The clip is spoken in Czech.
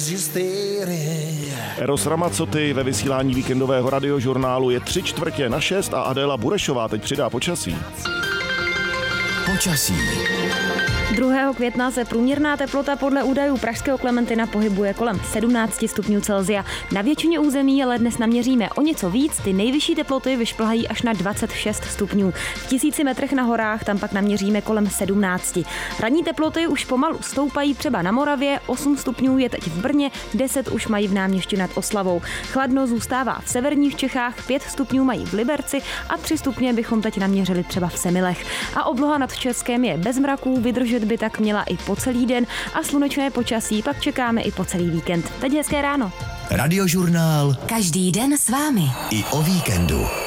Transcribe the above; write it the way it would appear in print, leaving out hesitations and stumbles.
Eros Ramazzotti ve vysílání víkendového radiožurnálu je 5:45 a Adéla Burešová teď přidá počasí. Počasí. 2. května se průměrná teplota podle údajů pražského Klementina pohybuje kolem 17 stupňů Celsia. Na většině území ale dnes naměříme o něco víc, ty nejvyšší teploty vyšplhají až na 26 stupňů. V 1000 metrech na horách tam pak naměříme kolem 17. Ranní teploty už pomalu stoupají třeba na Moravě, 8 stupňů je teď v Brně, 10 už mají v Náměšti nad Oslavou. Chladno zůstává v severních Čechách, 5 stupňů mají v Liberci a 3 stupně bychom teď naměřili třeba v Semilech. A obloha nad Českem je bez mraků, vydržet by tak měla i po celý den a slunečné počasí pak čekáme i po celý víkend. Teď hezké ráno. Radiožurnál. Každý den s vámi. I o víkendu.